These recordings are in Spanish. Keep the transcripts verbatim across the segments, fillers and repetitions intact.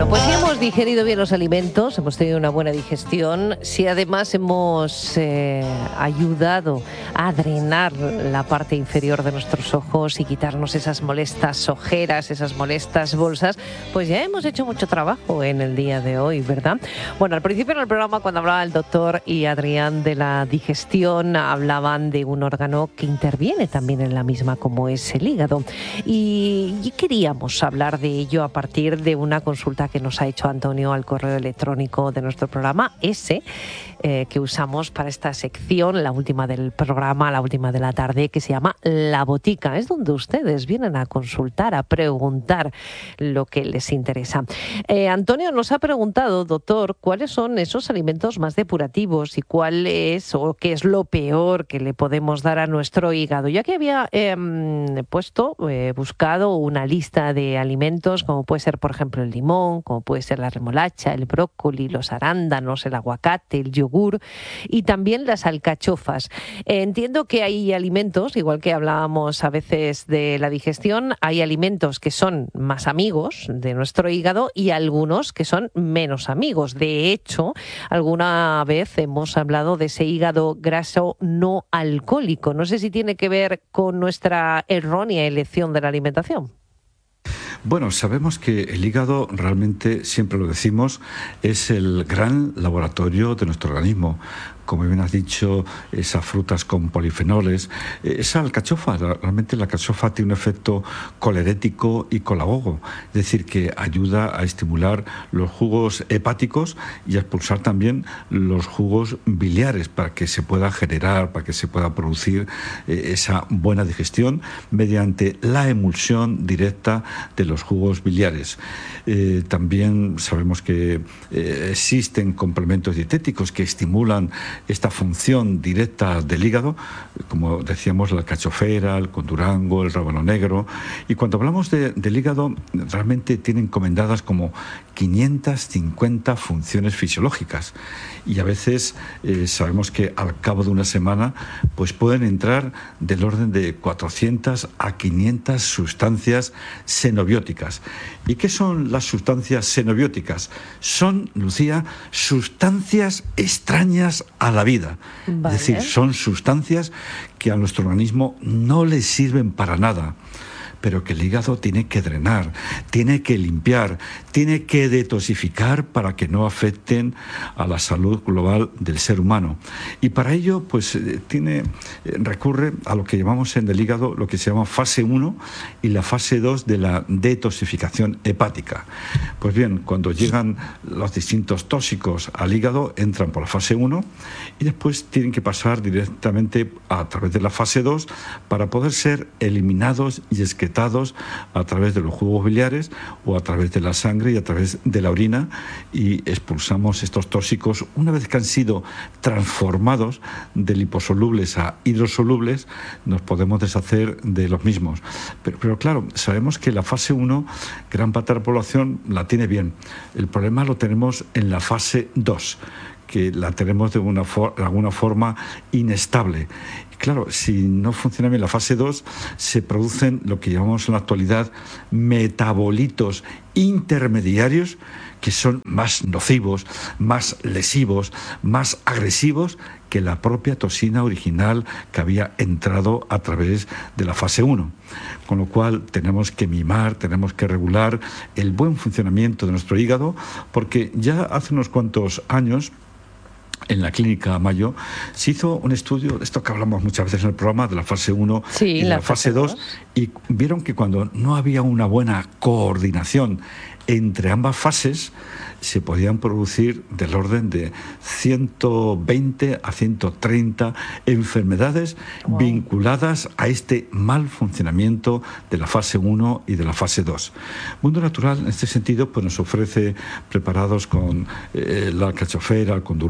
Bueno, pues si hemos digerido bien los alimentos, hemos tenido una buena digestión, si además hemos eh, ayudado a drenar la parte inferior de nuestros ojos y quitarnos esas molestas ojeras, esas molestas bolsas, pues ya hemos hecho mucho trabajo en el día de hoy, ¿verdad? Bueno, al principio en el programa, cuando hablaba el doctor y Adrián de la digestión, hablaban de un órgano que interviene también en la misma, como es el hígado. Y, y queríamos hablar de ello a partir de una consulta que nos ha hecho Antonio al correo electrónico de nuestro programa, ese eh, que usamos para esta sección, la última del programa, la última de la tarde, que se llama La Botica. Es donde ustedes vienen a consultar, a preguntar lo que les interesa. Eh, Antonio nos ha preguntado, doctor, ¿cuáles son esos alimentos más depurativos y cuál es o qué es lo peor que le podemos dar a nuestro hígado? Ya que había eh, puesto, eh, buscado una lista de alimentos, como puede ser, por ejemplo, el limón, como puede ser la remolacha, el brócoli, los arándanos, el aguacate, el yogur y también las alcachofas. Eh, entiendo que hay alimentos, igual que hablábamos a veces de la digestión, hay alimentos que son más amigos de nuestro hígado y algunos que son menos amigos. De hecho, alguna vez hemos hablado de ese hígado graso no alcohólico. No sé si tiene que ver con nuestra errónea elección de la alimentación. Bueno, sabemos que el hígado realmente, siempre lo decimos, es el gran laboratorio de nuestro organismo. Como bien has dicho, esas frutas con polifenoles, esa alcachofa, realmente la alcachofa tiene un efecto colerético y colagogo, es decir, que ayuda a estimular los jugos hepáticos y a expulsar también los jugos biliares para que se pueda generar, para que se pueda producir eh, esa buena digestión mediante la emulsión directa de los jugos biliares. Eh, también sabemos que eh, existen complementos dietéticos que estimulan esta función directa del hígado, como decíamos, la alcachofera, el condurango, el rábano negro. Y cuando hablamos de, del hígado, realmente tiene encomendadas como quinientas cincuenta funciones fisiológicas. Y a veces eh, sabemos que al cabo de una semana pues pueden entrar del orden de cuatrocientas a quinientas sustancias xenobióticas. ¿Y qué son las sustancias xenobióticas? Son, Lucía, sustancias extrañas a la vida. Vale. Es decir, son sustancias que a nuestro organismo no le sirven para nada, pero que el hígado tiene que drenar, tiene que limpiar, tiene que detoxificar para que no afecten a la salud global del ser humano. Y para ello, pues tiene, recurre a lo que llamamos en el hígado, lo que se llama fase uno y la fase dos de la detoxificación hepática. Pues bien, cuando llegan los distintos tóxicos al hígado, entran por la fase uno y después tienen que pasar directamente a través de la fase dos para poder ser eliminados y excretados a través de los jugos biliares o a través de la sangre y a través de la orina, y expulsamos estos tóxicos. Una vez que han sido transformados de liposolubles a hidrosolubles, nos podemos deshacer de los mismos. Pero, pero claro, sabemos que la fase uno, gran parte de la población la tiene bien. El problema lo tenemos en la fase dos, que la tenemos de, una for- de alguna forma inestable. Claro, si no funciona bien la fase dos, se producen lo que llamamos en la actualidad metabolitos intermediarios, que son más nocivos, más lesivos, más agresivos que la propia toxina original que había entrado a través de la fase uno. Con lo cual tenemos que mimar, tenemos que regular el buen funcionamiento de nuestro hígado, porque ya hace unos cuantos años, en la Clínica Mayo, se hizo un estudio, de esto que hablamos muchas veces en el programa, de la fase uno sí, y la, la fase dos, y vieron que cuando no había una buena coordinación entre ambas fases, se podían producir del orden de ciento veinte a ciento treinta enfermedades wow. vinculadas a este mal funcionamiento de la fase uno y de la fase dos. Mundo Natural, en este sentido, pues nos ofrece preparados con eh, la alcachofera, el condurango,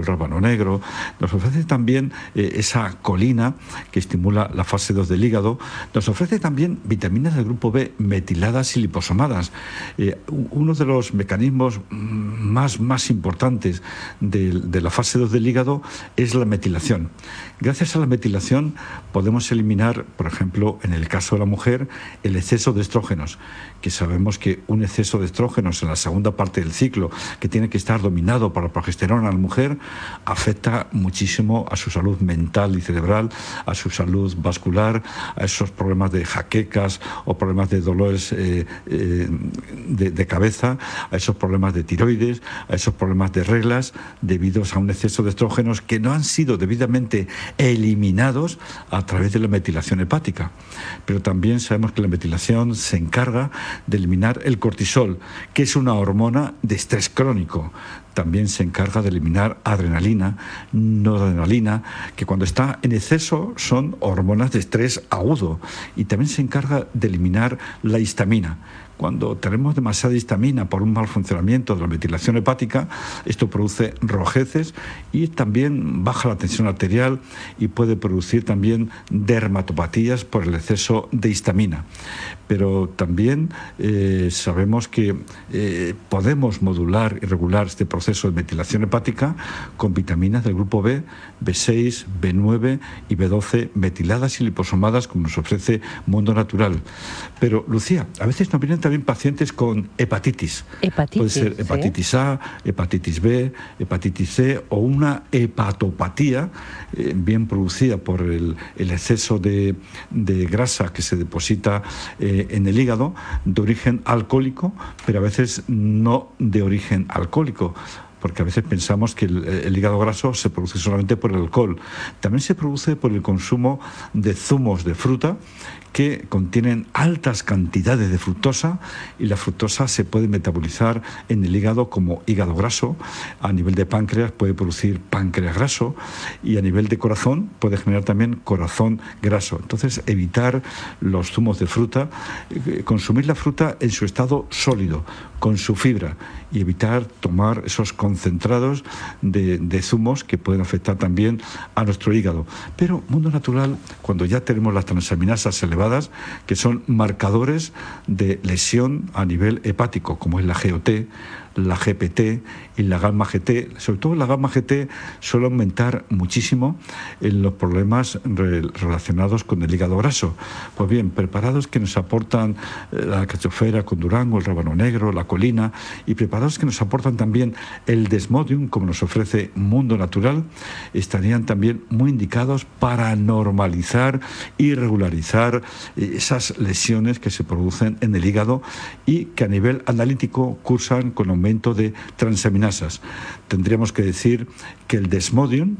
el rábano negro, nos ofrece también eh, esa colina que estimula la fase dos del hígado, nos ofrece también vitaminas del grupo B metiladas y liposomadas. Eh, uno de los mecanismos más, más importantes de, de la fase dos del hígado es la metilación. Gracias a la metilación podemos eliminar, por ejemplo, en el caso de la mujer, el exceso de estrógenos, que sabemos que un exceso de estrógenos en la segunda parte del ciclo, que tiene que estar dominado por la progesterona en la mujer, afecta muchísimo a su salud mental y cerebral, a su salud vascular, a esos problemas de jaquecas o problemas de dolores eh, eh, de, de cabeza, a esos problemas de tiroides, a esos problemas de reglas debidos a un exceso de estrógenos que no han sido debidamente eliminados a través de la metilación hepática. Pero también sabemos que la metilación se encarga de eliminar el cortisol, que es una hormona de estrés crónico. También se encarga de eliminar adrenalina, noradrenalina, que cuando está en exceso son hormonas de estrés agudo. Y también se encarga de eliminar la histamina. Cuando tenemos demasiada histamina por un mal funcionamiento de la metilación hepática, esto produce rojeces y también baja la tensión arterial y puede producir también dermatopatías por el exceso de histamina. Pero también eh, sabemos que eh, podemos modular y regular este proceso de metilación hepática con vitaminas del grupo B, B seis, B nueve y B doce metiladas y liposomadas, como nos ofrece Mundo Natural. Pero, Lucía, a veces nos vienen también pacientes con hepatitis. Hepatitis, puede ser hepatitis ¿sí? A, hepatitis B, hepatitis C o una hepatopatía eh, bien producida por el, el exceso de, de grasa que se deposita eh, en el hígado, de origen alcohólico, pero a veces no de origen alcohólico, porque a veces pensamos que el, el hígado graso se produce solamente por el alcohol. También se produce por el consumo de zumos de fruta que contienen altas cantidades de fructosa, y la fructosa se puede metabolizar en el hígado como hígado graso. A nivel de páncreas puede producir páncreas graso, y a nivel de corazón puede generar también corazón graso. Entonces, evitar los zumos de fruta, consumir la fruta en su estado sólido, con su fibra, y evitar tomar esos concentrados de, de zumos que pueden afectar también a nuestro hígado. Pero Mundo Natural, cuando ya tenemos las transaminasas elevadas, que son marcadores de lesión a nivel hepático, como es la G O T, la G P T y la gamma G T, sobre todo la gamma G T suele aumentar muchísimo en los problemas re relacionados con el hígado graso. Pues bien, preparados que nos aportan la cachofera con durango, el rábano negro, la colina, y preparados que nos aportan también el desmodium, como nos ofrece Mundo Natural, estarían también muy indicados para normalizar y regularizar esas lesiones que se producen en el hígado y que a nivel analítico cursan con aumento de transaminasas. Tendríamos que decir que el desmodium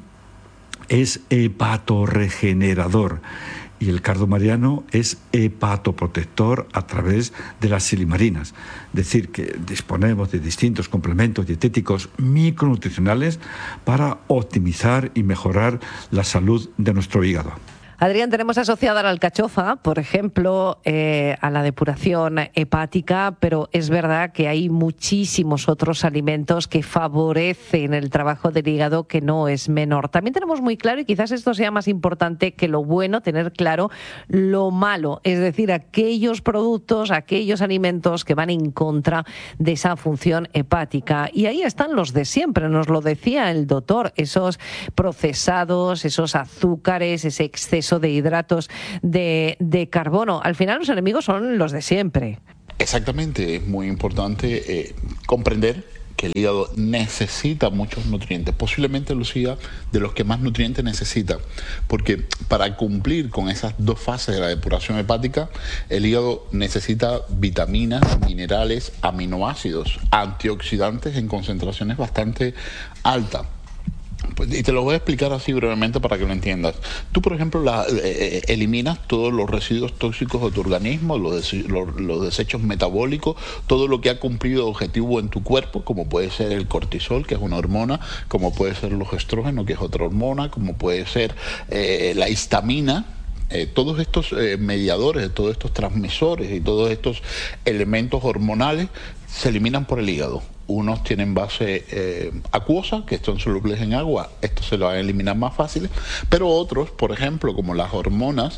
es hepatorregenerador y el cardomariano es hepatoprotector a través de las silimarinas. Es decir, que disponemos de distintos complementos dietéticos micronutricionales para optimizar y mejorar la salud de nuestro hígado. Adrián, tenemos asociada a la alcachofa, por ejemplo, eh, a la depuración hepática, pero es verdad que hay muchísimos otros alimentos que favorecen el trabajo del hígado, que no es menor. También tenemos muy claro, y quizás esto sea más importante que lo bueno, tener claro lo malo, es decir, aquellos productos, aquellos alimentos que van en contra de esa función hepática. Y ahí están los de siempre, nos lo decía el doctor, esos procesados, esos azúcares, ese exceso de hidratos de, de carbono. Al final los enemigos son los de siempre. Exactamente, es muy importante eh, comprender que el hígado necesita muchos nutrientes, posiblemente, Lucía, de los que más nutrientes necesita, porque para cumplir con esas dos fases de la depuración hepática, el hígado necesita vitaminas, minerales, aminoácidos, antioxidantes en concentraciones bastante altas. Y te lo voy a explicar así brevemente para que lo entiendas. Tú, por ejemplo, la, eh, eliminas todos los residuos tóxicos de tu organismo, los, des, los, los desechos metabólicos, todo lo que ha cumplido objetivo en tu cuerpo, como puede ser el cortisol, que es una hormona, como puede ser los estrógenos, que es otra hormona, como puede ser eh, la histamina. Eh, todos estos eh, mediadores, todos estos transmisores y todos estos elementos hormonales se eliminan por el hígado. Unos tienen base eh, acuosa, que son solubles en agua, estos se lo van a eliminar más fáciles, pero otros, por ejemplo, como las hormonas,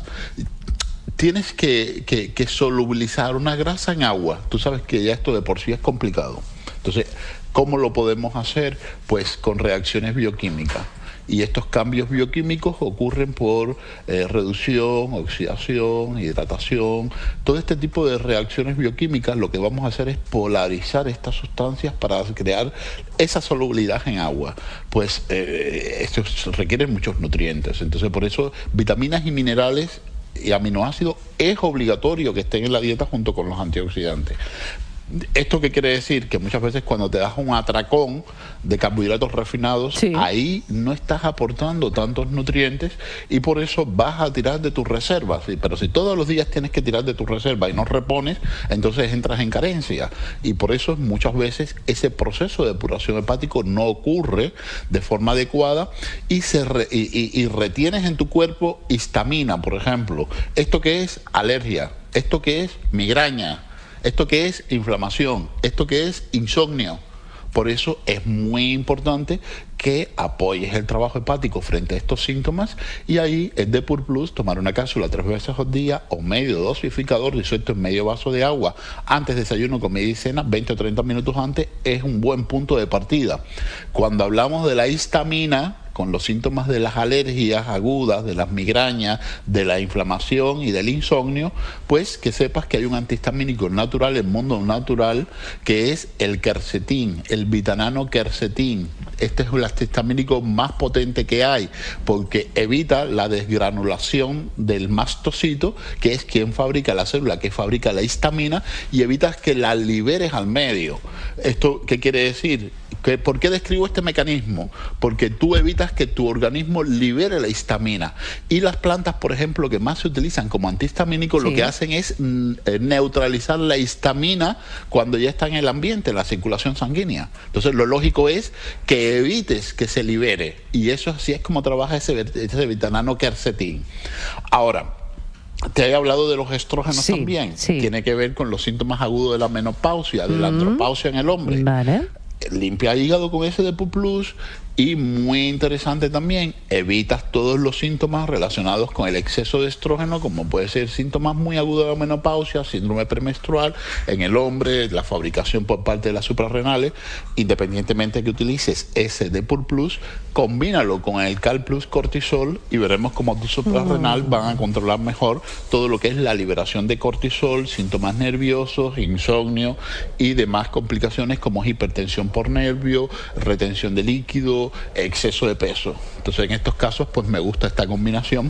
tienes que, que, que solubilizar una grasa en agua. Tú sabes que ya esto de por sí es complicado. Entonces, ¿cómo lo podemos hacer? Pues con reacciones bioquímicas. Y estos cambios bioquímicos ocurren por eh, reducción, oxidación, hidratación. Todo este tipo de reacciones bioquímicas, lo que vamos a hacer es polarizar estas sustancias para crear esa solubilidad en agua. Pues eh, esto requiere muchos nutrientes. Entonces, por eso, vitaminas y minerales y aminoácidos es obligatorio que estén en la dieta junto con los antioxidantes. ¿Esto qué quiere decir? Que muchas veces cuando te das un atracón de carbohidratos refinados, sí, ahí no estás aportando tantos nutrientes y por eso vas a tirar de tus reservas. Pero si todos los días tienes que tirar de tus reservas y no repones, entonces entras en carencia. Y por eso muchas veces ese proceso de depuración hepático no ocurre de forma adecuada y, se re, y, y, y retienes en tu cuerpo histamina, por ejemplo. ¿Esto qué es? Alergia. ¿Esto qué es? Migraña. ¿Esto qué es? Inflamación. ¿Esto qué es? Insomnio. Por eso es muy importante que apoyes el trabajo hepático frente a estos síntomas y ahí el Depur Plus, tomar una cápsula tres veces al día o medio dosificador disuelto en medio vaso de agua antes de desayuno, comida y cena, veinte o treinta minutos antes, es un buen punto de partida. Cuando hablamos de la histamina, con los síntomas de las alergias agudas, de las migrañas, de la inflamación y del insomnio, pues que sepas que hay un antihistamínico natural, el mundo natural, que es el quercetín, el vitanano quercetín. Este es el antihistamínico más potente que hay, porque evita la desgranulación del mastocito, que es quien fabrica la célula, que fabrica la histamina, y evitas que la liberes al medio. ¿Esto qué quiere decir? ¿Por qué describo este mecanismo? Porque tú evitas que tu organismo libere la histamina. Y las plantas, por ejemplo, que más se utilizan como antihistamínicos, sí, lo que hacen es neutralizar la histamina cuando ya está en el ambiente, en la circulación sanguínea. Entonces, lo lógico es que evites que se libere. Y eso así es como trabaja ese, ese vitanano quercetín. Ahora, te he hablado de los estrógenos, sí, también. Sí. Tiene que ver con los síntomas agudos de la menopausia, de mm. la andropausia en el hombre. Vale. Limpia hígado con ese Depur Plus y, muy interesante también, evitas todos los síntomas relacionados con el exceso de estrógeno, como puede ser síntomas muy agudos de la menopausia, síndrome premenstrual en el hombre, la fabricación por parte de las suprarrenales. Independientemente de que utilices ese Depur Plus, combínalo con el Cal Plus Cortisol y veremos cómo tu suprarrenal mm. van a controlar mejor todo lo que es la liberación de cortisol, síntomas nerviosos, insomnio y demás complicaciones como hipertensión por nervio, retención de líquido, exceso de peso. Entonces, en estos casos, pues me gusta esta combinación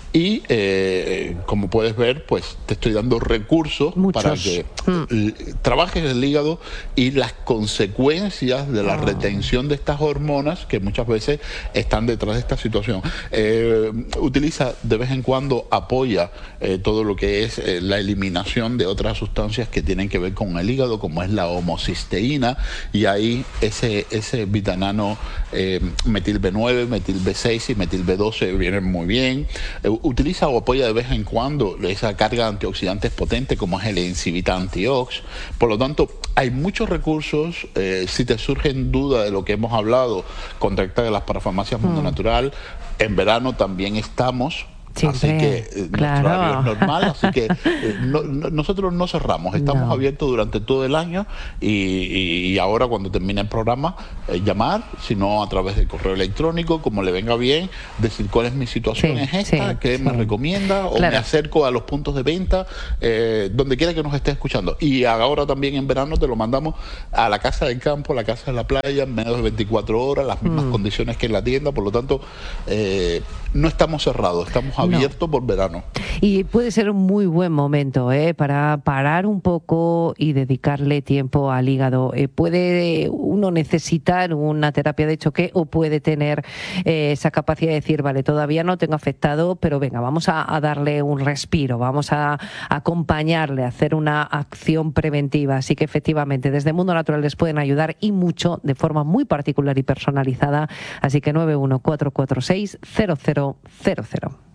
y eh, como puedes ver, pues te estoy dando recursos Muchos. para que mm. trabajes el hígado y las consecuencias de la oh. retención de estas hormonas que muchas veces están detrás de esta situación. Eh, utiliza de vez en cuando, apoya eh, todo lo que es eh, la eliminación de otras sustancias que tienen que ver con el hígado, como es la homocisteína, y ahí ese, ese vitanano eh, metil B nueve, metil B seis y metil B doce vienen muy bien. Eh, utiliza o apoya de vez en cuando esa carga de antioxidantes potente como es el Encivita Antiox. Por lo tanto, hay muchos recursos. Eh, si te surgen dudas de lo que hemos hablado, contacta a las parafarmacias Mundo mm. Natural. En verano también estamos. Siempre, así que eh, claro. nuestro horario es normal, así que eh, no, no, nosotros no cerramos, estamos no. abiertos durante todo el año y, y, y ahora cuando termine el programa eh, llamar, sino a través del correo electrónico, como le venga bien, decir cuál es mi situación, sí, es esta, sí, qué sí. me recomienda o claro. me acerco a los puntos de venta, eh, donde quiera que nos esté escuchando. Y ahora también en verano te lo mandamos a la casa del campo, a la casa de la playa, en menos de veinticuatro horas, las mismas mm. condiciones que en la tienda, por lo tanto eh, no estamos cerrados, estamos abierto no. por verano. Y puede ser un muy buen momento ¿eh? para parar un poco y dedicarle tiempo al hígado. Eh, puede uno necesitar una terapia de choque o puede tener eh, esa capacidad de decir, vale, todavía no tengo afectado, pero venga, vamos a, a darle un respiro, vamos a, a acompañarle, a hacer una acción preventiva. Así que efectivamente, desde Mundo Natural les pueden ayudar y mucho, de forma muy particular y personalizada. Así que nueve uno cuatro cuatro seis cero cero cero cero.